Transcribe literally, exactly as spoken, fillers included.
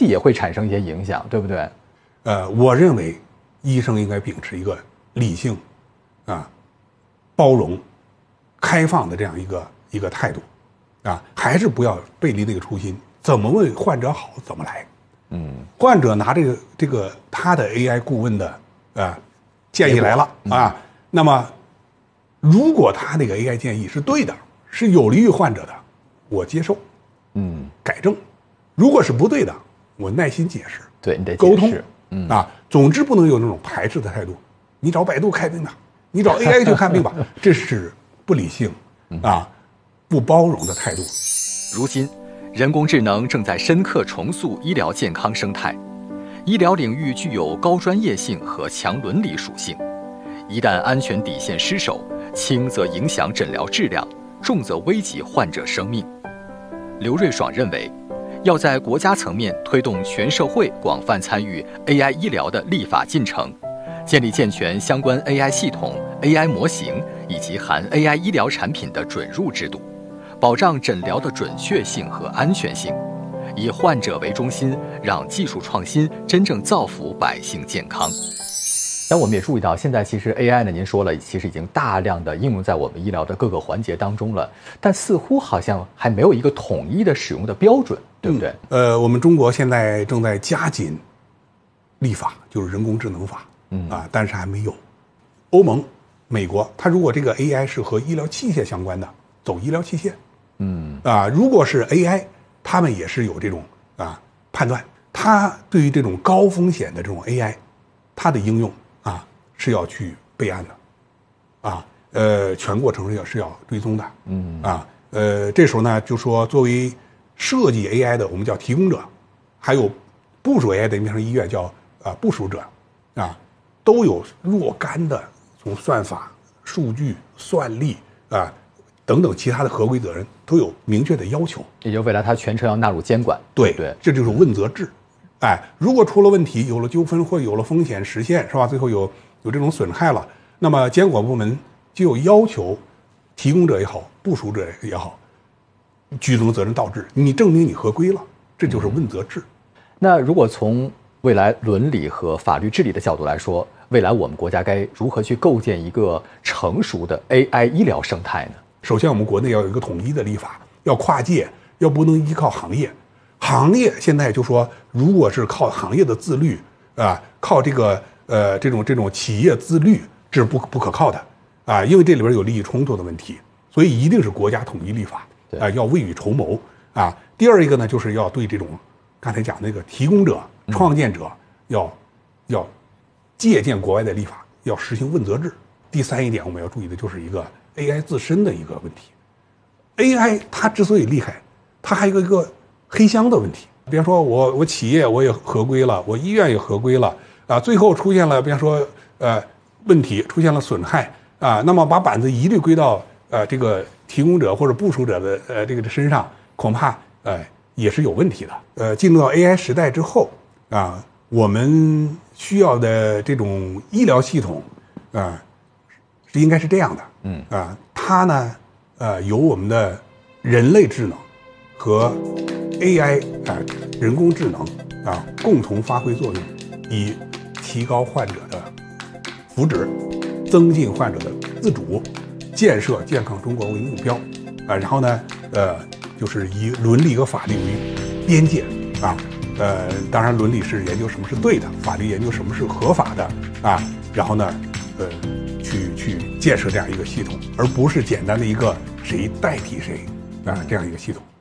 系也会产生一些影响，对不对？ 呃，我认为医生应该秉持一个理性、啊、包容、开放的这样一个一个态度，啊，还是不要背离那个初心，怎么为患者好怎么来。嗯，患者拿这个这个他的 A I 顾问的啊建议来了啊，那么如果他那个 A I 建议是对的，是有利于患者的，我接受，嗯，改正；如果是不对的，我耐心解释， 对，你得沟通，嗯啊，总之不能有那种排斥的态度。你找百度看病吧，你找 A I 去看病吧，这是不理性啊、不包容的态度。 如今，人工智能正在深刻重塑医疗健康生态，医疗领域具有高专业性和强伦理属性。一旦安全底线失守，轻则影响诊疗质量，重则危及患者生命。刘瑞爽认为，要在国家层面推动全社会广泛参与 A I 医疗的立法进程，建立健全相关 A I 系统、A I 模型以及含 A I 医疗产品的准入制度，保障诊疗的准确性和安全性，以患者为中心，让技术创新真正造福百姓健康。 但我们也注意到，现在其实 A I 呢，您说了，其实已经大量的应用在我们医疗的各个环节当中了，但似乎好像还没有一个统一的使用的标准，对不对？ 嗯、呃，我们中国现在正在加紧立法，就是人工智能法，嗯啊，但是还没有。欧盟、美国，它如果这个 A I 是和医疗器械相关的，走医疗器械，嗯啊，如果是 A I， 他们也是有这种啊判断，它对于这种高风险的这种 A I， 它的应用啊是要去备案的，啊，呃，全过程是要是要追踪的，嗯啊，呃，这时候呢，就说作为设计 A I 的，我们叫提供者，还有部署 A I 的，变成医院叫啊部署者，啊，都有若干的从算法、数据、算力啊等等其他的合规责任都有明确的要求， 也就未来它全程要纳入监管。 对对， 这就是问责制。哎，如果出了问题，有了纠纷或有了风险实现，是吧？最后有有这种损害了，那么监管部门就有要求，提供者也好，部署者也好，居中责任倒置，你证明你合规了，这就是问责制。 那如果从未来伦理和法律治理的角度来说，未来我们国家该如何去构建一个成熟的 A I 医疗生态呢？ 首先，我们国内要有一个统一的立法，要跨界，要不能依靠行业。行业现在就说，如果是靠行业的自律啊，靠这个呃这种这种企业自律，这是不不可靠的啊，因为这里边有利益冲突的问题，所以一定是国家统一立法啊，要未雨绸缪啊。第二一个呢，就是要对这种刚才讲那个提供者、创建者要要借鉴国外的立法，要实行问责制。第三一点，我们要注意的就是一个 A I 自身的一个问题。A I 它之所以厉害，它还有一个黑箱的问题。比方说我我企业我也合规了，我医院也合规了啊，最后出现了比方说呃问题，出现了损害啊，那么把板子一律归到呃这个提供者或者部署者的呃这个身上，恐怕呃也是有问题的。呃，进入到 A I 时代之后啊，我们需要的这种医疗系统啊，是应该是这样的，嗯啊，它呢呃由我们的人类智能和 A I 啊，人工智能啊，共同发挥作用，以提高患者的福祉，增进患者的自主，建设健康中国为目标啊。然后呢，呃，就是以伦理和法律为边界啊。呃，当然，伦理是研究什么是对的，法律研究什么是合法的啊。然后呢，呃，去去建设这样一个系统，而不是简单的一个谁代替谁啊这样一个系统。